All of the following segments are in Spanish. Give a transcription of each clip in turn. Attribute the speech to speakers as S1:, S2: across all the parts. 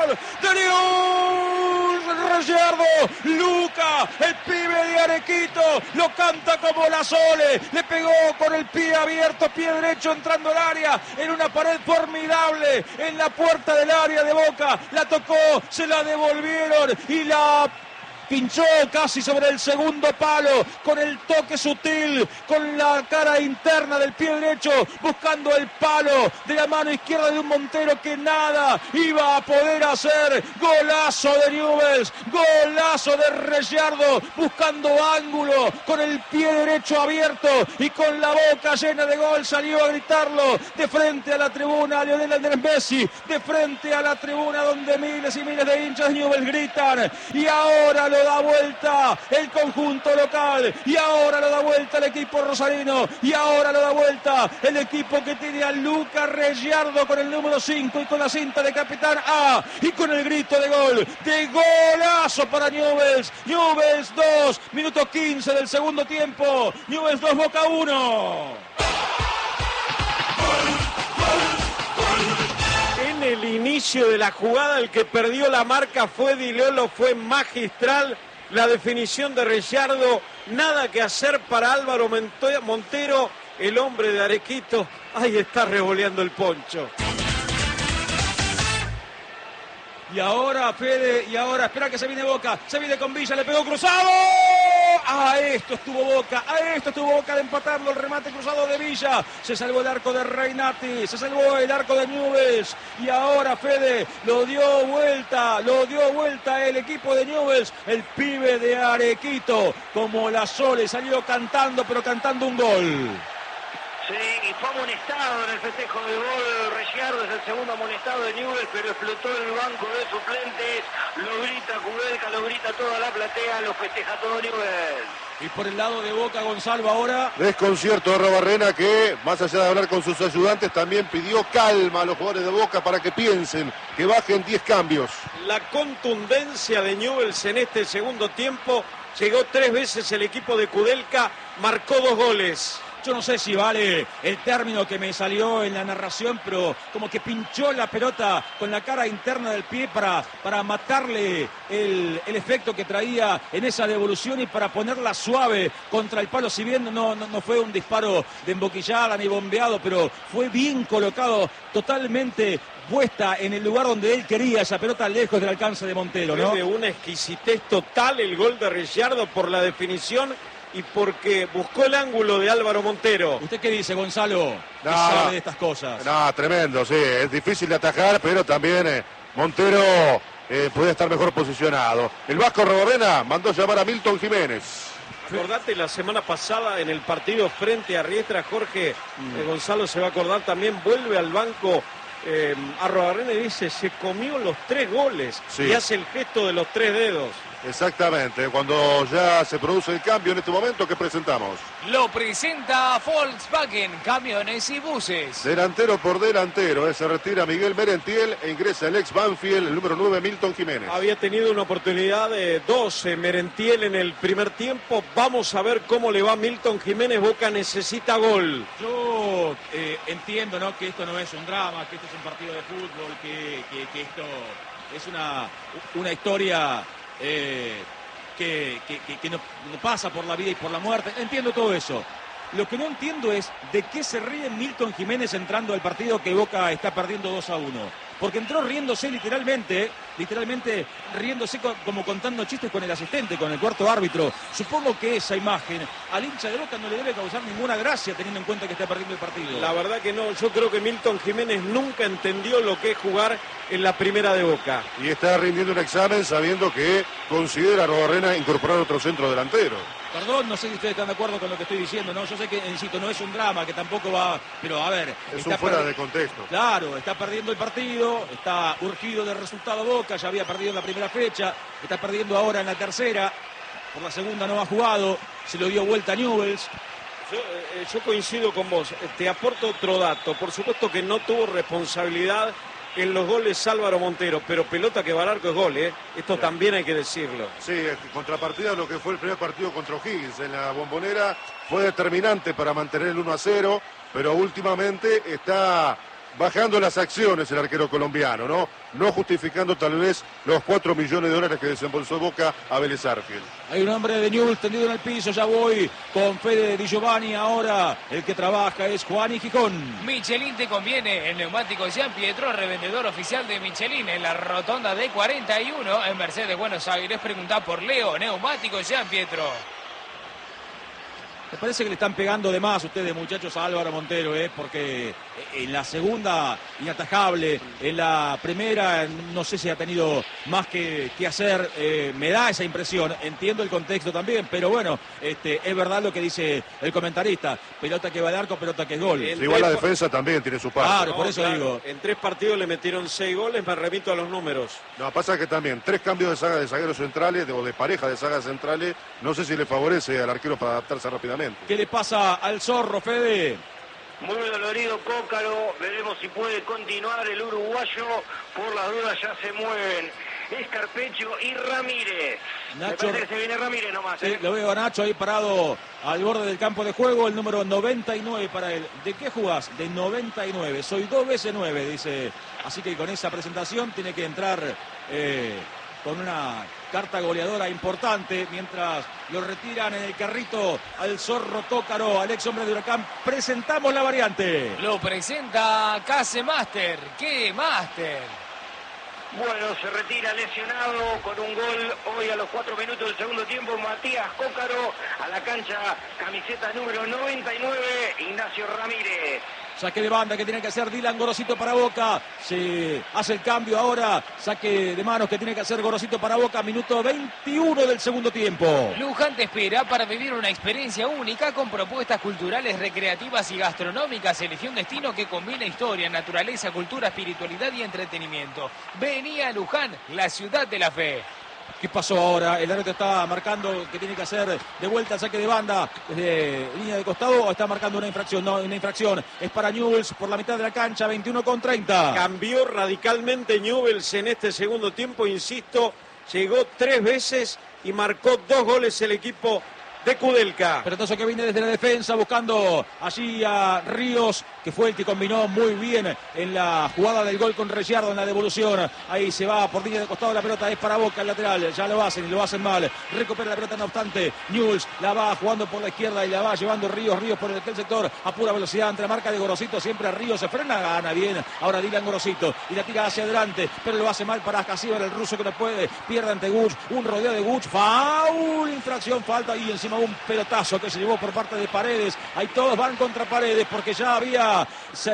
S1: gol de Newell's. Gallardo, Luca, el pibe de Arequito, lo canta como la Sole, le pegó con el pie abierto, pie derecho entrando al área, en una pared formidable, en la puerta del área de Boca, la tocó, se la devolvieron y la pinchó casi sobre el segundo palo, con el toque sutil, con la cara interna del pie derecho, buscando el palo de la mano izquierda de un Montero que nada iba a poder hacer. Golazo de Newell's, golazo de Gallardo, buscando ángulo, con el pie derecho abierto y con la boca llena de gol, salió a gritarlo de frente a la tribuna Lionel Andrés Messi, de frente a la tribuna donde miles y miles de hinchas de Newell's gritan, y ahora lo da vuelta el conjunto local, y ahora lo da vuelta el equipo rosarino, y ahora lo da vuelta el equipo que tiene a Luca Gallardo con el número 5 y con la cinta de capitán A, y con el grito de gol, de golazo para Newell's. Newell's 2, minuto 15 del segundo tiempo, Newell's 2, Boca 1.
S2: En el inicio de la jugada el que perdió la marca fue Di Lolo, fue magistral la definición de Gallardo, nada que hacer para Álvaro Montero, el hombre de Arequito, ahí está revoleando el poncho.
S1: Y ahora Fede, y ahora espera que se viene Boca, se viene con Villa, le pegó cruzado. A esto estuvo Boca de empatarlo, el remate cruzado de Villa. Se salvó el arco de Reinati, se salvó el arco de Newell's. Y ahora Fede lo dio vuelta el equipo de Newell's. El pibe de Arequito, como la Sole, salió cantando, pero cantando un gol.
S3: Sí, y fue amonestado en el festejo del gol. Gallardo es el segundo amonestado de Newell's, pero explotó el banco de suplentes. Lo grita Kudelka, lo grita toda la platea, lo festeja todo Newell's.
S1: Y por el lado de Boca, Gonzalo, ahora
S4: desconcierto de Robarrena, que más allá de hablar con sus ayudantes también pidió calma a los jugadores de Boca para que piensen, que bajen 10 cambios.
S2: La contundencia de Newell's en este segundo tiempo, llegó 3 veces el equipo de Kudelka, marcó 2 goles.
S1: Yo no sé si vale el término que me salió en la narración, pero como que pinchó la pelota con la cara interna del pie para matarle el efecto que traía en esa devolución y para ponerla suave contra el palo. Si bien no fue un disparo de emboquillada ni bombeado, pero fue bien colocado, totalmente puesta en el lugar donde él quería, esa pelota lejos del alcance de Montero, ¿no?
S2: Fue de una exquisitez total el gol de Gallardo por la definición y porque buscó el ángulo de Álvaro Montero.
S1: ¿Usted qué dice, Gonzalo? ¿Qué sabe de estas cosas?
S4: No, tremendo, sí, es difícil de atajar, pero también Montero puede estar mejor posicionado. El Vasco Robarena mandó llamar a Milton Jiménez.
S2: Acordate la semana pasada en el partido frente a Riestra, Jorge, Gonzalo se va a acordar también, vuelve al banco a Robarena y dice, se comió los 3 goles, sí. Y hace el gesto de los 3 dedos.
S4: Exactamente, cuando ya se produce el cambio en este momento que presentamos.
S5: Lo presenta Volkswagen, camiones y buses.
S4: Delantero por delantero, se retira Miguel Merentiel e ingresa el ex Banfield, el número 9, Milton Jiménez.
S2: Había tenido una oportunidad de 12 Merentiel en el primer tiempo. Vamos a ver cómo le va a Milton Jiménez. Boca necesita gol.
S1: Yo entiendo, ¿no?, que esto no es un drama, que esto es un partido de fútbol, que esto es una historia que no pasa por la vida y por la muerte. Entiendo todo eso. Lo que no entiendo es de qué se ríe Milton Jiménez entrando al partido que Boca está perdiendo 2-1. Porque entró riéndose literalmente riéndose como contando chistes con el asistente, con el cuarto árbitro. Supongo que esa imagen al hincha de Boca no le debe causar ninguna gracia teniendo en cuenta que está perdiendo el partido.
S2: La verdad que no, yo creo que Milton Jiménez nunca entendió lo que es jugar en la primera de Boca.
S4: Y está rindiendo un examen sabiendo que considera a Robarena incorporar otro centro delantero.
S1: Perdón, no sé si ustedes están de acuerdo con lo que estoy diciendo, ¿no? Yo sé que, insisto, no es un drama, que tampoco va... Pero, a ver...
S4: Es un fuera de contexto.
S1: Claro, está perdiendo el partido, está urgido del resultado Boca, ya había perdido en la primera fecha, está perdiendo ahora en la tercera, por la segunda no ha jugado, se lo dio vuelta a Newell's.
S2: Yo coincido con vos, te aporto otro dato, por supuesto que no tuvo responsabilidad en los goles Álvaro Montero, pero pelota que va al arco es gol, ¿eh? Esto también hay que decirlo.
S4: Sí, contrapartida lo que fue el primer partido contra O'Higgins en la Bombonera fue determinante para mantener el 1-0, pero últimamente está bajando las acciones el arquero colombiano, no justificando tal vez los 4 millones de dólares que desembolsó Boca a Vélez Arfield.
S1: Hay un hombre de Newell's tendido en el piso, ya voy con Fede Di Giovanni. Ahora el que trabaja es Juan y Gijón.
S5: Michelin te conviene. El neumático Gian Pietro, revendedor oficial de Michelin en la rotonda de 41 en Mercedes, Buenos Aires. Preguntá por Leo, neumático Gian Pietro.
S1: Me parece que le están pegando de más ustedes, muchachos, a Álvaro Montero, porque en la segunda inatajable, en la primera no sé si ha tenido más que hacer, me da esa impresión, entiendo el contexto también, pero bueno, es verdad lo que dice el comentarista, pelota que va al arco, pelota que es gol.
S4: Igual la defensa también tiene su parte.
S1: Claro, por eso digo.
S2: En 3 partidos le metieron 6 goles, me remito a los números.
S4: No, pasa que también 3 cambios de saga de zagueros centrales, o de pareja de sagas centrales, no sé si le favorece al arquero para adaptarse rápidamente.
S1: ¿Qué le pasa al Zorro, Fede?
S3: Muy dolorido Cócaro, veremos si puede continuar el uruguayo, por las dudas ya se mueven Escarpecho y Ramírez.
S1: Nacho,
S3: me parece que se viene Ramírez nomás.
S1: Sí, lo veo a Nacho ahí parado al borde del campo de juego, el número 99 para él. ¿De qué jugás? De 99, soy 2 veces 9, dice. Así que con esa presentación tiene que entrar con una carta goleadora importante, mientras lo retiran en el carrito al Zorro Cócaro, al ex hombre de Huracán. Presentamos la variante.
S5: Lo presenta Case Master. ¿Qué Master?
S3: Bueno, se retira lesionado con un gol hoy a los 4 minutos del segundo tiempo. Matías Cócaro a la cancha, camiseta número 99, Ignacio Ramírez.
S1: Saque de banda que tiene que hacer Dylan Gorosito para Boca. Se hace el cambio ahora. Saque de manos que tiene que hacer Gorosito para Boca. Minuto 21 del segundo tiempo.
S5: Luján te espera para vivir una experiencia única con propuestas culturales, recreativas y gastronómicas. Elige un destino que combina historia, naturaleza, cultura, espiritualidad y entretenimiento. Vení a Luján, la ciudad de la fe.
S1: ¿Qué pasó ahora? El árbitro está marcando que tiene que hacer de vuelta el saque de banda desde línea de costado, o está marcando una infracción. No, una infracción. Es para Newell's por la mitad de la cancha, 21-30.
S2: Cambió radicalmente Newell's en este segundo tiempo, insisto, llegó 3 veces y marcó 2 goles el equipo de Kudelka.
S1: Pelotazo que viene desde la defensa buscando allí a Ríos, que fue el que combinó muy bien en la jugada del gol con Reyardo en la devolución. Ahí se va por línea de costado, la pelota es para Boca, el lateral. Ya lo hacen y lo hacen mal. Recupera la pelota, no obstante. Newell's la va jugando por la izquierda y la va llevando Ríos por el sector a pura velocidad entre la marca de Gorosito. Siempre a Ríos se frena, gana bien. Ahora Dylan Gorosito y la tira hacia adelante, pero lo hace mal para Casíbar, el ruso que no puede. Pierde ante Guch, un rodeo de Guch. Foul, infracción, falta y encima un pelotazo que se llevó por parte de Paredes. Ahí todos van contra Paredes porque ya había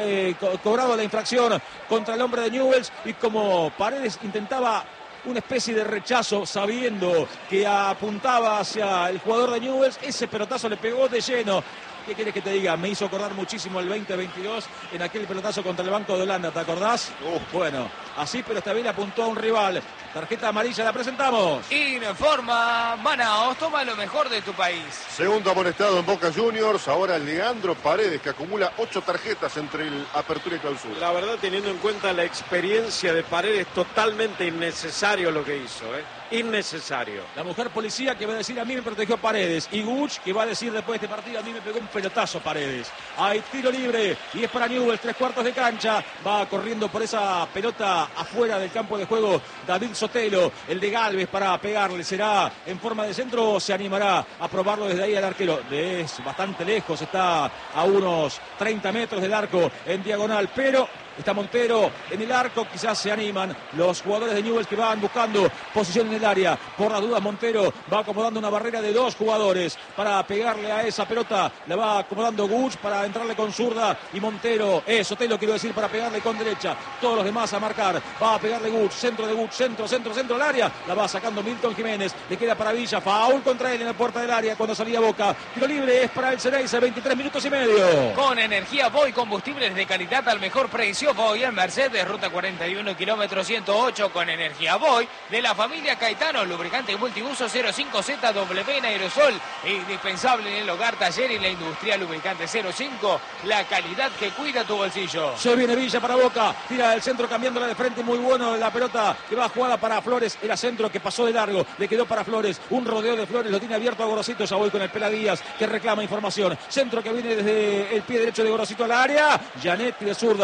S1: cobrado la infracción contra el hombre de Newell's, y como Paredes intentaba una especie de rechazo sabiendo que apuntaba hacia el jugador de Newell's, ese pelotazo le pegó de lleno. ¿Qué quieres que te diga? Me hizo acordar muchísimo el 2022 en aquel pelotazo contra el Banco de Holanda, ¿te acordás? Bueno, así, pero esta vez le apuntó a un rival. Tarjeta amarilla, la presentamos.
S5: Informa Manaos, toma lo mejor de tu país.
S4: Segundo amonestado en Boca Juniors, ahora Leandro Paredes, que acumula 8 tarjetas entre el apertura y clausura.
S2: La verdad, teniendo en cuenta la experiencia de Paredes, totalmente innecesario lo que hizo, innecesario.
S1: La mujer policía que va a decir a mí me protegió Paredes, y Guch que va a decir después de este partido a mí me pegó un pelotazo Paredes. Hay tiro libre y es para Newell's, 3/4 de cancha. Va corriendo por esa pelota afuera del campo de juego David Sotelo, el de Galvez, para pegarle. Será en forma de centro o se animará a probarlo desde ahí al arquero. Es bastante lejos, está a unos 30 metros del arco en diagonal, pero está Montero en el arco, quizás se animan los jugadores de Newell's que van buscando posición en el área. Por las dudas Montero va acomodando una barrera de 2 jugadores para pegarle a esa pelota. La va acomodando Guch para entrarle con zurda y Montero, Sotelo quiero decir, para pegarle con derecha. Todos los demás a marcar. Va a pegarle Guch, centro de Guch, centro al área. La va sacando Milton Jiménez. Le queda para Villa. Foul contra él en la puerta del área cuando salía Boca. Tiro libre es para el Xerez, 23 minutos y medio.
S5: Con Energía Voy, combustibles de calidad al mejor precio. Voy en Mercedes, ruta 41, kilómetro 108, con Energía Voy, de la familia Caetano, lubricante multiuso 05ZW en aerosol, indispensable en el hogar, taller y la industria, lubricante 05, la calidad que cuida tu bolsillo.
S1: Se viene Villa para Boca, tira el centro cambiándola de frente, muy bueno la pelota que va jugada para Flores, era centro que pasó de largo, le quedó para Flores, un rodeo de Flores, lo tiene abierto a Gorosito, ya voy con el Pela Díaz que reclama información, centro que viene desde el pie derecho de Gorosito al área, Janetti de zurda, la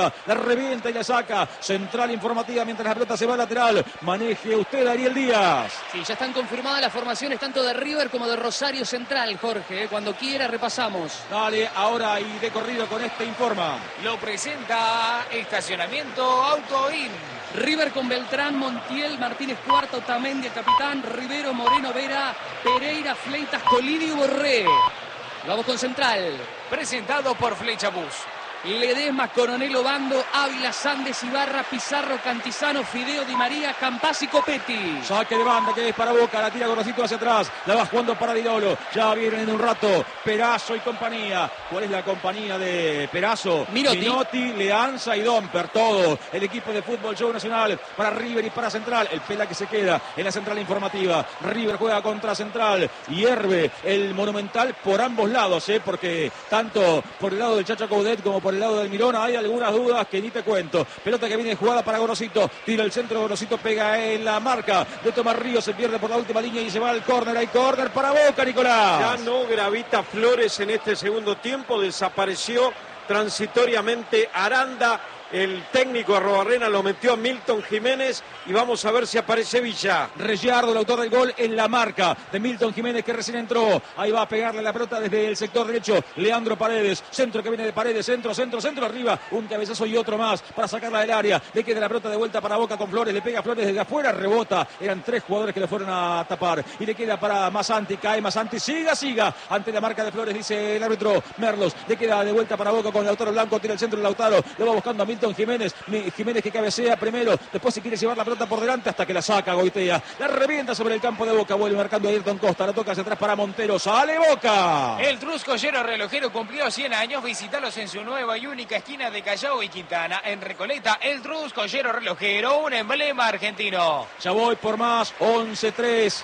S1: revienta y la saca. Central informativa mientras la pelota se va al lateral. Maneje usted, Ariel Díaz.
S6: Sí, ya están confirmadas las formaciones tanto de River como de Rosario Central, Jorge. Cuando quiera repasamos.
S1: Dale, ahora y de corrido con este informa.
S5: Lo presenta Estacionamiento Autoin.
S6: River con Beltrán, Montiel, Martínez Cuarto, Tamendi, el capitán, Rivero, Moreno, Vera, Pereira, Fleitas, Colini y Borré. Vamos con Central.
S5: Presentado por Flecha Bus.
S6: Ledesma, Coronel Obando, Ávila, Sandes, Ibarra, Pizarro, Cantizano, Fideo, Di María, Campazzi, Copetti.
S1: Saque de banda que es para Boca, la tira Gorosito hacia atrás, la va jugando para Dilolo, ya vienen en un rato Perazo y compañía. ¿Cuál es la compañía de Perazo? Minotti, Leanza y Domper, todo el equipo de fútbol show nacional para River y para Central. El Pela que se queda en la central informativa. River juega contra Central, hierve el Monumental por ambos lados, porque tanto por el lado del Chacho Coudet como por el lado del Mirón hay algunas dudas que ni te cuento. Pelota que viene jugada para Gorosito, tira el centro, Gorosito pega en la marca de Tomás Ríos, se pierde por la última línea y se va al córner. Hay córner para Boca, Nicolás.
S2: Ya no gravita Flores en este segundo tiempo, desapareció transitoriamente Aranda. El técnico Arrobarrena lo metió a Milton Jiménez y vamos a ver si aparece Villa.
S1: Rellardo, el autor del gol, en la marca de Milton Jiménez que recién entró. Ahí va a pegarle la pelota desde el sector derecho. Leandro Paredes, centro que viene de Paredes, centro, arriba. Un cabezazo y otro más para sacarla del área. Le queda la pelota de vuelta para Boca con Flores. Le pega Flores desde afuera, rebota. Eran 3 jugadores que le fueron a tapar. Y le queda para Masanti, cae Masanti. Siga. Ante la marca de Flores, dice el árbitro Merlos. Le queda de vuelta para Boca con Lautaro Blanco. Tira el centro de Lautaro. Lo va buscando a Milton Jiménez que cabecea primero, después si quiere llevar la pelota por delante hasta que la saca Goitea, la revienta sobre el campo de Boca, vuelve marcando a Ayrton Costa, la toca hacia atrás para Montero, sale Boca.
S5: El Truscollero Relojero cumplió 100 años, visítalos en su nueva y única esquina de Callao y Quintana, en Recoleta. El Truscollero Relojero, un emblema argentino.
S1: Ya voy por más, 11-3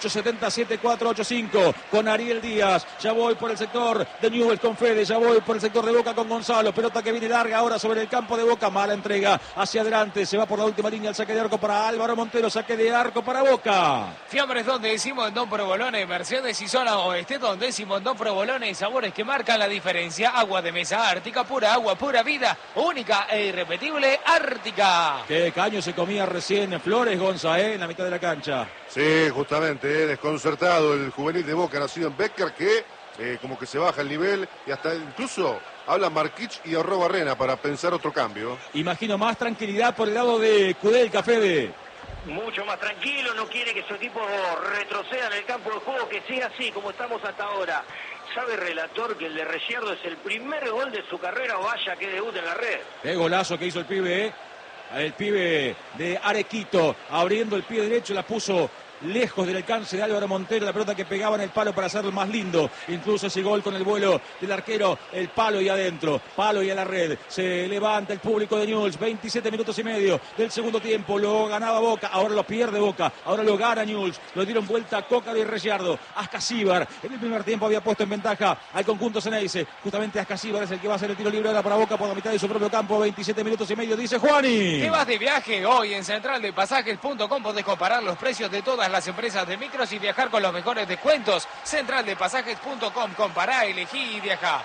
S1: 870-7485 con Ariel Díaz, ya voy por el sector de Newell's con Fede, ya voy por el sector de Boca con Gonzalo, pelota que viene larga ahora sobre el campo de Boca, mala entrega hacia adelante, se va por la última línea el saque de arco para Álvaro Montero, saque de arco para Boca.
S5: Fiambres donde decimos Don Provolone, Mercedes y zona oeste donde decimos Don Provolone, sabores que marcan la diferencia, agua de mesa Ártica, pura agua, pura vida, única e irrepetible Ártica.
S1: Qué caño se comía recién Flores, Gonza, en la mitad de la cancha.
S4: Sí, justamente, desconcertado el juvenil de Boca, nacido en Becker, que como que se baja el nivel y hasta incluso habla Marquich y Arrobarrena para pensar otro cambio.
S1: Imagino más tranquilidad por el lado de Kudelka, Fede.
S3: Mucho más tranquilo, no quiere que su equipo retroceda en el campo de juego, que sea así como estamos hasta ahora. Sabe relator que el de Reyerdo es el primer gol de su carrera, vaya que debut en la red.
S1: Qué golazo que hizo el pibe, El pibe de Arequito, abriendo el pie derecho, la puso lejos del alcance de Álvaro Montero, la pelota que pegaba en el palo para hacerlo más lindo, incluso ese gol con el vuelo del arquero, el palo y adentro, palo y a la red, se levanta el público de Newell's, 27 minutos y medio del segundo tiempo, lo ganaba Boca, ahora lo pierde Boca, ahora lo gana Newell's, lo dieron vuelta Cócaro y Reyardo, Ascasíbar, en el primer tiempo había puesto en ventaja al conjunto Ceneice, justamente Ascasíbar es el que va a hacer el tiro libre ahora para Boca por la mitad de su propio campo, 27 minutos y medio, dice Juani.
S5: ¿Qué vas de viaje? Hoy en centraldepasajes.com podés comparar los precios de todas las empresas de micros y viajar con los mejores descuentos. Centraldepasajes.com, compará, elegí y viajá.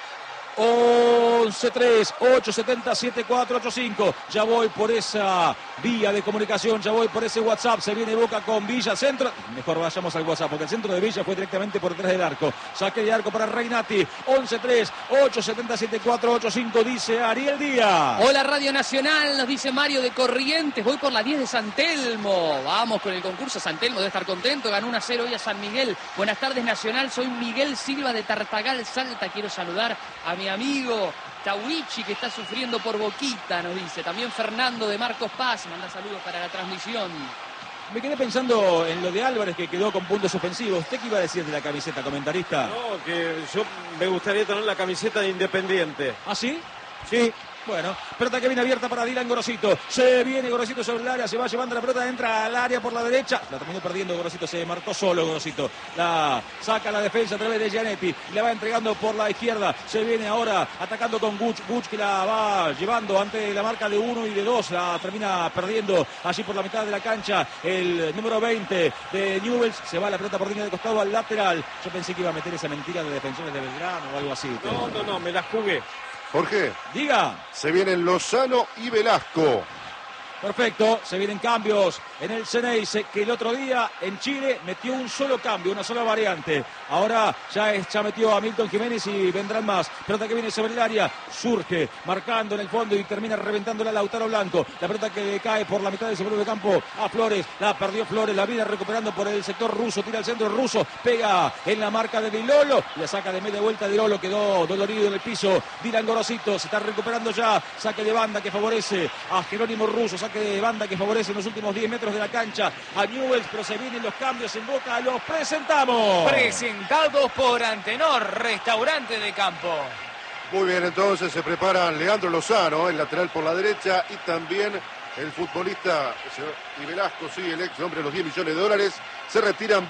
S1: 11-3 870-7485. Ya voy por esa vía de comunicación, ya voy por ese WhatsApp. Se viene Boca con Villa, centro. Mejor vayamos al WhatsApp porque el centro de Villa fue directamente por detrás del arco. Saque de arco para Reinati. 11-3 870-7485, dice Ariel Díaz.
S6: Hola Radio Nacional, nos dice Mario de Corrientes. Voy por la 10 de San Telmo. Vamos con el concurso. San Telmo debe estar contento. Ganó 1-0 hoy a San Miguel. Buenas tardes Nacional. Soy Miguel Silva de Tartagal, Salta. Quiero saludar a mi amigo Tawichi que está sufriendo por Boquita, nos dice. También Fernando de Marcos Paz manda saludos para la transmisión.
S1: Me quedé pensando en lo de Álvarez que quedó con puntos suspensivos. ¿Usted qué iba a decir de la camiseta, comentarista?
S2: No, que yo me gustaría tener la camiseta de Independiente.
S1: ¿Ah, sí?
S2: Sí.
S1: Bueno, pelota que viene abierta para Dylan Gorosito. Se viene Gorosito sobre el área, se va llevando la pelota, entra al área por la derecha. La terminó perdiendo Gorosito, se marcó solo Gorosito. La saca la defensa a través de Gianetti. Le va entregando por la izquierda. Se viene ahora atacando con Guch. Guch que la va llevando ante la marca de 1 y de 2. La termina perdiendo allí por la mitad de la cancha. El número 20 de Newell's. Se va la pelota por línea de costado al lateral. Yo pensé que iba a meter esa mentira de Defensores de Belgrano o algo así.
S2: No, me la jugué.
S4: Jorge,
S1: Diga.
S4: se vienen Lozano y Velasco.
S1: Perfecto, se vienen cambios en el Ceneice, que el otro día en Chile metió un solo cambio, una sola variante. Ahora ya metió a Milton Jiménez y vendrán más. Pelota que viene sobre el área, surge, marcando en el fondo y termina reventándola a Lautaro Blanco. La pelota que cae por la mitad de ese de campo a Flores, la perdió Flores, la viene recuperando por el sector ruso, tira al centro ruso, pega en la marca de Di Lolo, la saca de media vuelta Di Lolo, quedó dolorido en el piso. Dylan Gorosito se está recuperando ya, saque de banda que favorece a Jerónimo Russo, saque de banda que favorece en los últimos 10 metros de la cancha a Newell's, pero se vienen los cambios en Boca, los presentamos.
S5: Presentados por Antenor, restaurante de campo.
S4: Muy bien, entonces se preparan Leandro Lozano, el lateral por la derecha, y también el futbolista y Velasco, sí, el ex hombre de los $10 millones, se retiran